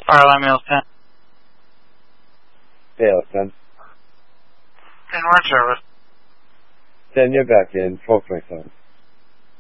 Fire Meals 10. Tail 10. In word service. 10, you're back in. 4.7.